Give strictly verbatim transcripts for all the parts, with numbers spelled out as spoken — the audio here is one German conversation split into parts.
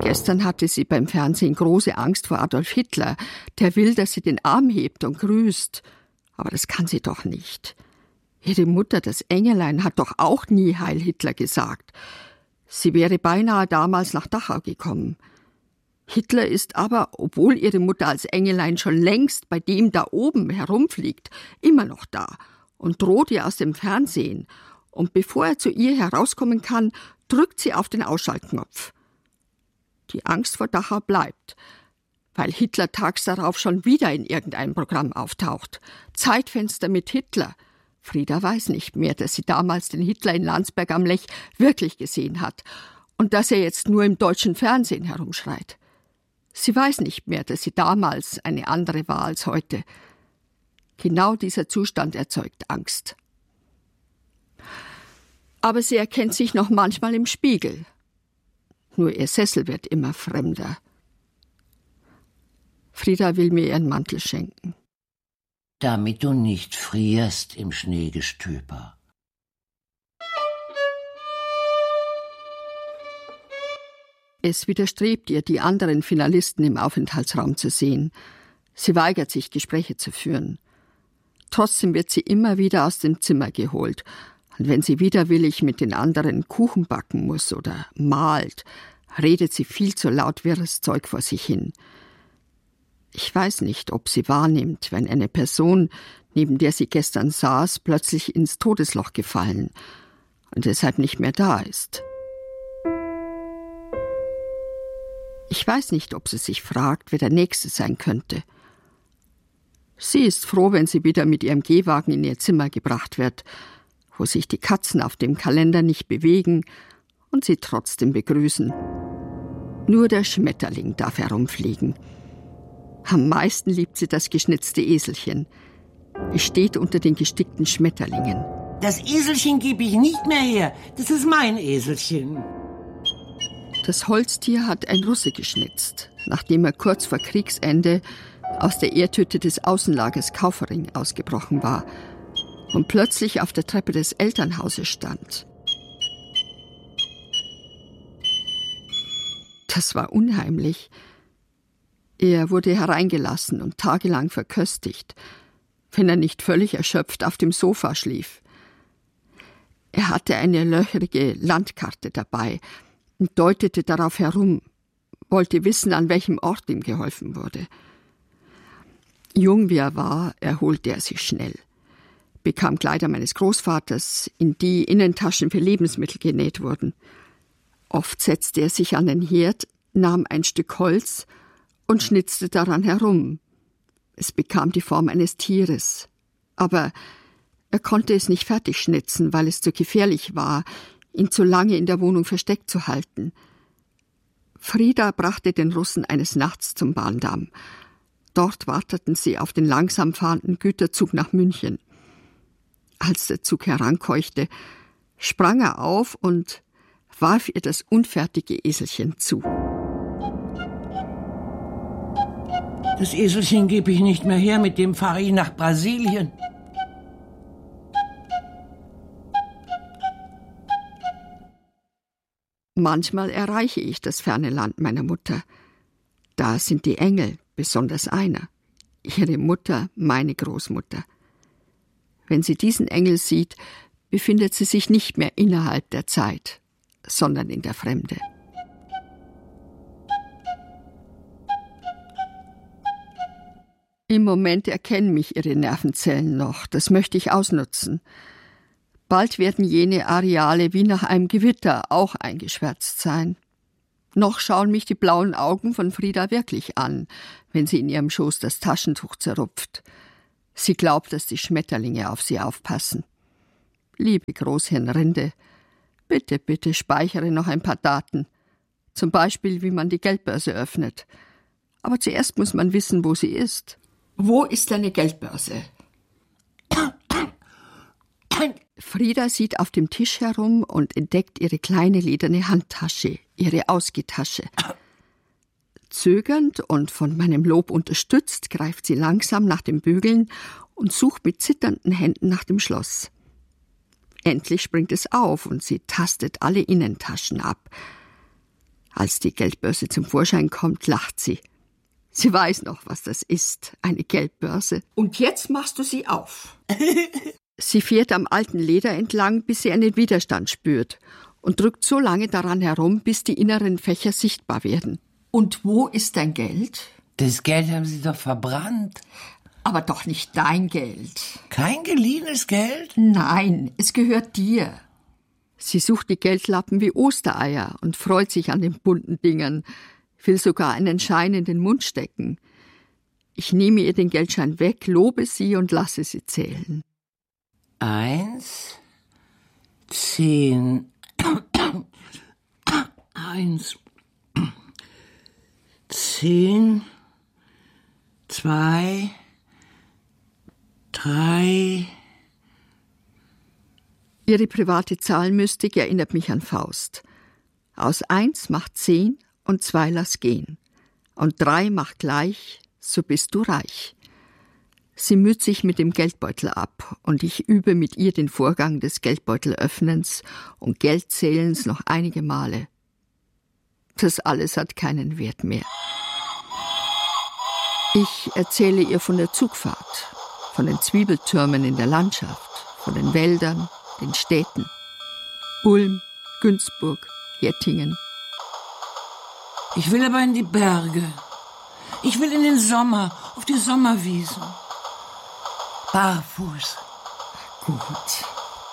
Gestern hatte sie beim Fernsehen große Angst vor Adolf Hitler. Der will, dass sie den Arm hebt und grüßt. Aber das kann sie doch nicht. Ihre Mutter, das Engelein, hat doch auch nie Heil Hitler gesagt. Sie wäre beinahe damals nach Dachau gekommen. Hitler ist aber, obwohl ihre Mutter als Engelein schon längst bei dem da oben herumfliegt, immer noch da und droht ihr aus dem Fernsehen. Und bevor er zu ihr herauskommen kann, drückt sie auf den Ausschaltknopf. Die Angst vor Dachau bleibt, weil Hitler tags darauf schon wieder in irgendeinem Programm auftaucht. Zeitfenster mit Hitler. Frieda weiß nicht mehr, dass sie damals den Hitler in Landsberg am Lech wirklich gesehen hat und dass er jetzt nur im deutschen Fernsehen herumschreit. Sie weiß nicht mehr, dass sie damals eine andere war als heute. Genau dieser Zustand erzeugt Angst. Aber sie erkennt sich noch manchmal im Spiegel. Nur ihr Sessel wird immer fremder. Frieda will mir ihren Mantel schenken. Damit du nicht frierst im Schneegestöber. Es widerstrebt ihr, die anderen Finalisten im Aufenthaltsraum zu sehen. Sie weigert sich, Gespräche zu führen. Trotzdem wird sie immer wieder aus dem Zimmer geholt. Und wenn sie widerwillig mit den anderen Kuchen backen muss oder malt, redet sie viel zu laut wirres Zeug vor sich hin. Ich weiß nicht, ob sie wahrnimmt, wenn eine Person, neben der sie gestern saß, plötzlich ins Todesloch gefallen und deshalb nicht mehr da ist. Ich weiß nicht, ob sie sich fragt, wer der Nächste sein könnte. Sie ist froh, wenn sie wieder mit ihrem Gehwagen in ihr Zimmer gebracht wird, wo sich die Katzen auf dem Kalender nicht bewegen und sie trotzdem begrüßen. Nur der Schmetterling darf herumfliegen. Am meisten liebt sie das geschnitzte Eselchen. Es steht unter den gestickten Schmetterlingen. Das Eselchen gebe ich nicht mehr her. Das ist mein Eselchen. Das Holztier hat ein Russe geschnitzt, nachdem er kurz vor Kriegsende aus der Erdhütte des Außenlagers Kaufering ausgebrochen war und plötzlich auf der Treppe des Elternhauses stand. Das war unheimlich. Er wurde hereingelassen und tagelang verköstigt, wenn er nicht völlig erschöpft auf dem Sofa schlief. Er hatte eine löcherige Landkarte dabei und deutete darauf herum, wollte wissen, an welchem Ort ihm geholfen wurde. Jung wie er war, erholte er sich schnell, bekam Kleider meines Großvaters, in die Innentaschen für Lebensmittel genäht wurden. Oft setzte er sich an den Herd, nahm ein Stück Holz und schnitzte daran herum. Es bekam die Form eines Tieres, aber er konnte es nicht fertig schnitzen, weil es zu gefährlich war, ihn zu lange in der Wohnung versteckt zu halten. Frieda brachte den Russen eines Nachts zum Bahndamm. Dort warteten sie auf den langsam fahrenden Güterzug nach München. Als der Zug herankeuchte, sprang er auf und warf ihr das unfertige Eselchen zu. Das Eselchen gebe ich nicht mehr her, mit dem fahre ich nach Brasilien. Manchmal erreiche ich das ferne Land meiner Mutter. Da sind die Engel, besonders einer. Ihre Mutter, meine Großmutter. Wenn sie diesen Engel sieht, befindet sie sich nicht mehr innerhalb der Zeit, sondern in der Fremde. Im Moment erkennen mich ihre Nervenzellen noch, das möchte ich ausnutzen. Bald werden jene Areale wie nach einem Gewitter auch eingeschwärzt sein. Noch schauen mich die blauen Augen von Frieda wirklich an, wenn sie in ihrem Schoß das Taschentuch zerrupft. Sie glaubt, dass die Schmetterlinge auf sie aufpassen. Liebe Großhirnrinde, bitte, bitte speichere noch ein paar Daten. Zum Beispiel, wie man die Geldbörse öffnet. Aber zuerst muss man wissen, wo sie ist. Wo ist deine Geldbörse? Frieda sieht auf dem Tisch herum und entdeckt ihre kleine lederne Handtasche, ihre Ausgehtasche. Zögernd und von meinem Lob unterstützt, greift sie langsam nach den Bügeln und sucht mit zitternden Händen nach dem Schloss. Endlich springt es auf und sie tastet alle Innentaschen ab. Als die Geldbörse zum Vorschein kommt, lacht sie. Sie weiß noch, was das ist, eine Geldbörse. Und jetzt machst du sie auf. Sie fährt am alten Leder entlang, bis sie einen Widerstand spürt und drückt so lange daran herum, bis die inneren Fächer sichtbar werden. Und wo ist dein Geld? Das Geld haben Sie doch verbrannt. Aber doch nicht dein Geld. Kein geliehenes Geld? Nein, es gehört dir. Sie sucht die Geldlappen wie Ostereier und freut sich an den bunten Dingern, will sogar einen Schein in den Mund stecken. Ich nehme ihr den Geldschein weg, lobe sie und lasse sie zählen. Eins, zehn, Eins, zehn, zwei, drei. Ihre private Zahlmystik erinnert mich an Faust. Aus eins macht zehn und zwei lass gehen. Und drei macht gleich, so bist du reich. Sie müht sich mit dem Geldbeutel ab und ich übe mit ihr den Vorgang des Geldbeutelöffnens und Geldzählens noch einige Male. Das alles hat keinen Wert mehr. Ich erzähle ihr von der Zugfahrt, von den Zwiebeltürmen in der Landschaft, von den Wäldern, den Städten. Ulm, Günzburg, Jettingen. Ich will aber in die Berge. Ich will in den Sommer, auf die Sommerwiesen. Barfuß. Gut.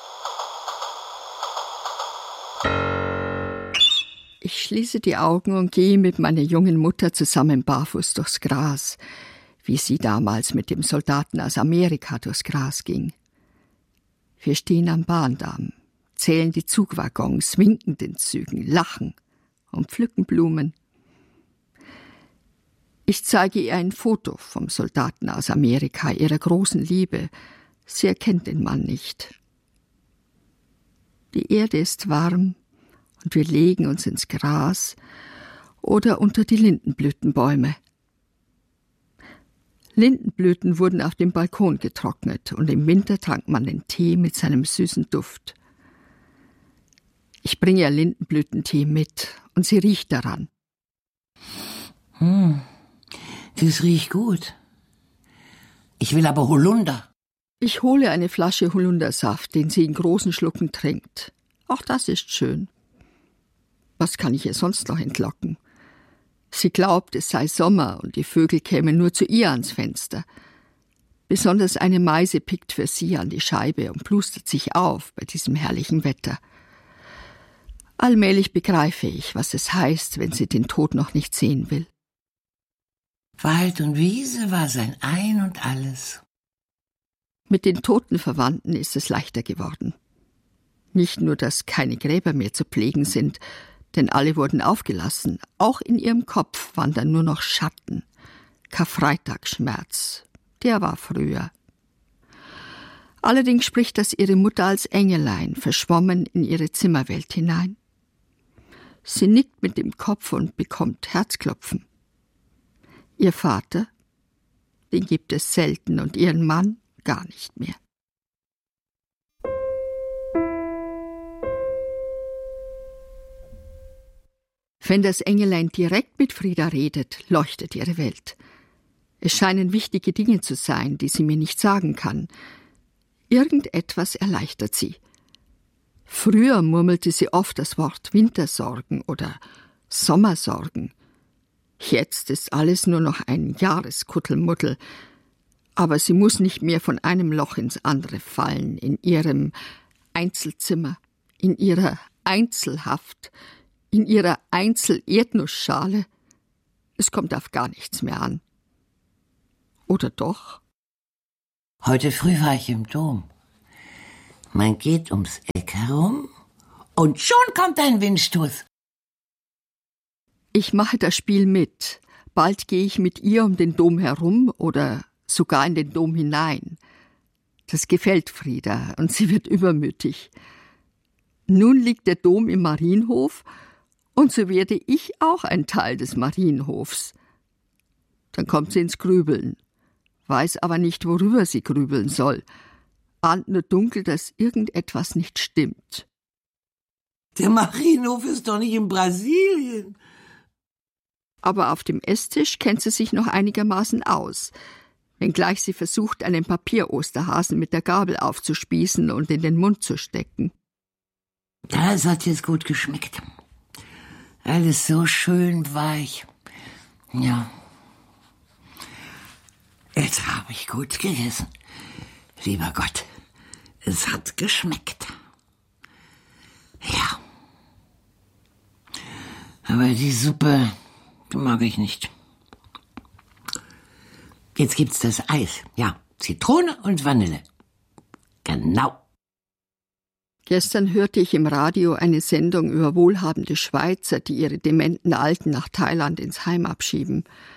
Ich schließe die Augen und gehe mit meiner jungen Mutter zusammen barfuß durchs Gras, wie sie damals mit dem Soldaten aus Amerika durchs Gras ging. Wir stehen am Bahndamm, zählen die Zugwaggons, winken den Zügen, lachen und pflücken Blumen. Ich zeige ihr ein Foto vom Soldaten aus Amerika, ihrer großen Liebe. Sie erkennt den Mann nicht. Die Erde ist warm und wir legen uns ins Gras oder unter die Lindenblütenbäume. Lindenblüten wurden auf dem Balkon getrocknet und im Winter trank man den Tee mit seinem süßen Duft. Ich bringe ihr Lindenblütentee mit und sie riecht daran. Hm, das riecht gut. Ich will aber Holunder. Ich hole eine Flasche Holundersaft, den sie in großen Schlucken trinkt. Auch das ist schön. Was kann ich ihr sonst noch entlocken? Sie glaubt, es sei Sommer und die Vögel kämen nur zu ihr ans Fenster. Besonders eine Meise pickt für sie an die Scheibe und plustert sich auf bei diesem herrlichen Wetter. Allmählich begreife ich, was es heißt, wenn sie den Tod noch nicht sehen will. Wald und Wiese war sein Ein und Alles. Mit den toten Verwandten ist es leichter geworden. Nicht nur, dass keine Gräber mehr zu pflegen sind, denn alle wurden aufgelassen. Auch in ihrem Kopf wandern nur noch Schatten. Karfreitagsschmerz, der war früher. Allerdings spricht das ihre Mutter als Engelein, verschwommen in ihre Zimmerwelt hinein. Sie nickt mit dem Kopf und bekommt Herzklopfen. Ihr Vater, den gibt es selten und ihren Mann gar nicht mehr. Wenn das Engelein direkt mit Frieda redet, leuchtet ihre Welt. Es scheinen wichtige Dinge zu sein, die sie mir nicht sagen kann. Irgendetwas erleichtert sie. Früher murmelte sie oft das Wort Wintersorgen oder Sommersorgen. Jetzt ist alles nur noch ein Jahreskuddelmuddel. Aber sie muss nicht mehr von einem Loch ins andere fallen, in ihrem Einzelzimmer, in ihrer Einzelhaft, in ihrer Einzel-Erdnussschale. Es kommt auf gar nichts mehr an. Oder doch? Heute früh war ich im Dom. Man geht ums Eck herum und schon kommt ein Windstoß. Ich mache das Spiel mit. Bald gehe ich mit ihr um den Dom herum oder sogar in den Dom hinein. Das gefällt Frieda und sie wird übermütig. Nun liegt der Dom im Marienhof und so werde ich auch ein Teil des Marienhofs. Dann kommt sie ins Grübeln, weiß aber nicht, worüber sie grübeln soll, ahnt nur dunkel, dass irgendetwas nicht stimmt. Der Marienhof ist doch nicht in Brasilien. Aber auf dem Esstisch kennt sie sich noch einigermaßen aus, wenngleich sie versucht, einen Papierosterhasen mit der Gabel aufzuspießen und in den Mund zu stecken. Das hat jetzt gut geschmeckt. Alles so schön weich. Ja. Jetzt habe ich gut gegessen. Lieber Gott, es hat geschmeckt. Ja. Aber die Suppe, die mag ich nicht. Jetzt gibt's das Eis. Ja, Zitrone und Vanille. Genau. Gestern hörte ich im Radio eine Sendung über wohlhabende Schweizer, die ihre dementen Alten nach Thailand ins Heim abschieben.